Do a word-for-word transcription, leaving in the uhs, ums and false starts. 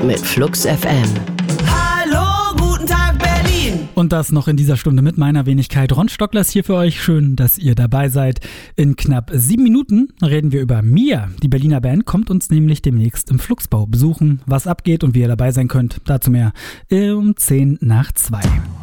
mit Flux F M. Hallo, guten Tag Berlin! Und das noch in dieser Stunde mit meiner Wenigkeit. Ron Stockler ist hier für euch. Schön, dass ihr dabei seid. In knapp sieben Minuten reden wir über Mia. Die Berliner Band kommt uns nämlich demnächst im Fluxbau besuchen. Was abgeht und wie ihr dabei sein könnt, dazu mehr um zehn nach zwei.